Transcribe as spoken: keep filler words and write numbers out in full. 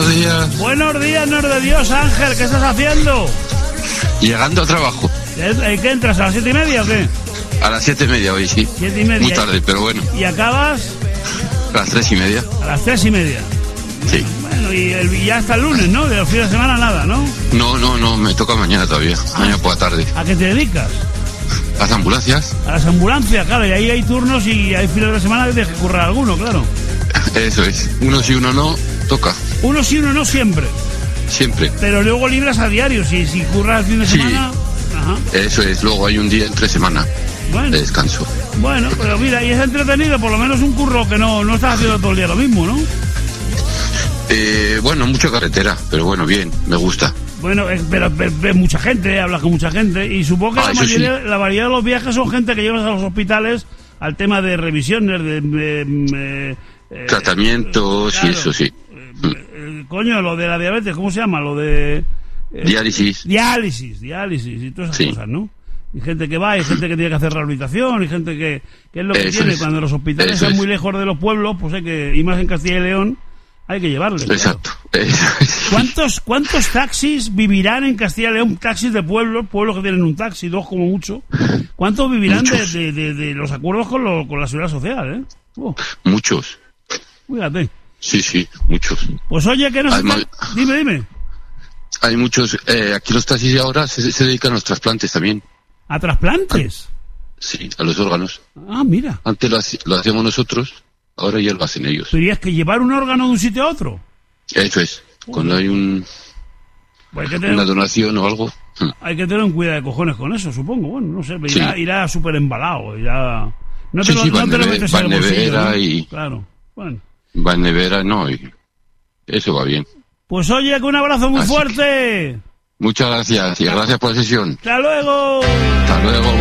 buenos días. Buenos días, Nor de Dios, Ángel, ¿qué estás haciendo? Llegando al trabajo. ¿Qué, qué entras, a las siete y media o qué? A las siete y media hoy, sí. Siete y media. Muy tarde, pero bueno. ¿Y acabas? A las tres y media. A las tres y media. Sí. Bueno, y, el, y ya hasta el lunes, ¿no? De los fines de semana nada, ¿no? No, no, no, me toca mañana todavía. Ah. Mañana por la tarde. ¿A qué te dedicas? Las ambulancias. A las ambulancias, claro, y ahí hay turnos y hay fines de semana que tienes que currar alguno, claro. Eso es. Uno sí, uno no, toca. Uno sí, uno no siempre. Siempre. Pero luego libras a diario, si, si curras el fin de Sí. semana... Ajá. Eso es. Luego hay un día entre semana Bueno. de descanso. Bueno, pero mira, y es entretenido, por lo menos un curro que no, no estás haciendo todo el día lo mismo, ¿no? Eh, bueno, mucha carretera, pero bueno, bien, me gusta. Bueno, eh, pero ves mucha gente, eh, hablas con mucha gente, y supongo que Ah, la, eso mayoría, sí. la mayoría de los viajes son gente que llevas a los hospitales al tema de revisiones, de... de, de eh, Tratamientos claro, y eso sí. eh, eh, coño, lo de la diabetes, ¿cómo se llama? Lo de... eh, Diálisis. Diálisis, diálisis y todas esas Sí. cosas, ¿no? Y gente que va, y gente que tiene que hacer rehabilitación, y gente que, que es lo que Eso tiene. es. Cuando los hospitales Eso están es. muy lejos de los pueblos, pues hay que, y más en Castilla y León, hay que llevarles. claro. Exacto. Eso es. ¿Cuántos, ¿Cuántos taxis vivirán en Castilla y León? Taxis de pueblos, pueblos que tienen un taxi, dos como mucho. ¿Cuántos vivirán de, Muchos. de, de, de los acuerdos con, lo, con la seguridad social, eh? Oh, Muchos. fíjate. Sí, sí, muchos. Pues oye, que nos Además- está... Dime, dime. Hay muchos. Eh, aquí los taxis de ahora se, se dedican a los trasplantes también. ¿A trasplantes? Sí, a los órganos. Ah, mira. Antes lo, haci- lo hacíamos nosotros, ahora ya lo hacen ellos. ¿Tenías que llevar un órgano de un sitio a otro? Eso es. Cuando hay un, Pues hay que tener... una donación o algo. hmm. Hay que tener un cuidado de cojones con eso, supongo. Bueno, no sé, irá, Sí. irá súper embalado. Irá... No te Sí, lo, sí, no va en te lo neve- metes va en el en bolsillo, nevera ¿no? y- Claro, bueno. Va en nevera, no, y eso va bien. Pues oye, que un abrazo muy Así fuerte. Muchas gracias y gracias por la sesión. ¡Hasta luego! Hasta luego.